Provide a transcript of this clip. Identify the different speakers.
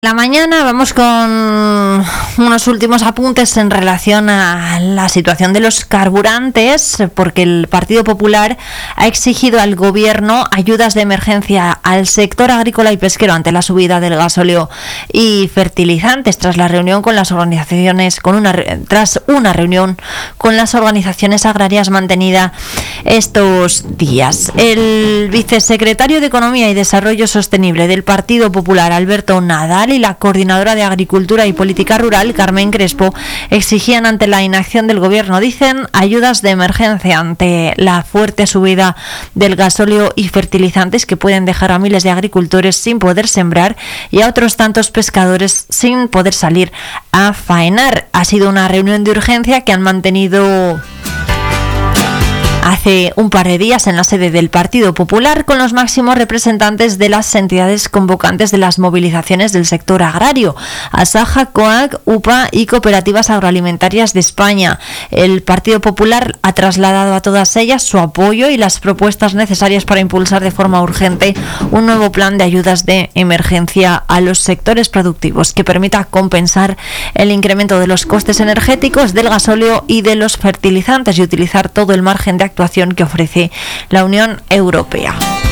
Speaker 1: La mañana vamos con unos últimos apuntes en relación a la situación de los carburantes, porque el Partido Popular ha exigido al Gobierno ayudas de emergencia al sector agrícola y pesquero ante la subida del gasóleo y fertilizantes tras una reunión con las organizaciones agrarias mantenida estos días. El vicesecretario de Economía y Desarrollo Sostenible del Partido Popular, Alberto Nadal, y la coordinadora de Agricultura y Política Rural, Carmen Crespo, exigían ante la inacción del Gobierno, dicen, ayudas de emergencia ante la fuerte subida del gasóleo y fertilizantes que pueden dejar a miles de agricultores sin poder sembrar y a otros tantos pescadores sin poder salir a faenar. Ha sido una reunión de urgencia que han mantenido hace un par de días en la sede del Partido Popular con los máximos representantes de las entidades convocantes de las movilizaciones del sector agrario, Asaja, COAG, UPA y Cooperativas Agroalimentarias de España. El Partido Popular ha trasladado a todas ellas su apoyo y las propuestas necesarias para impulsar de forma urgente un nuevo plan de ayudas de emergencia a los sectores productivos que permita compensar el incremento de los costes energéticos, del gasóleo y de los fertilizantes y utilizar todo el margen de actuación que ofrece la Unión Europea.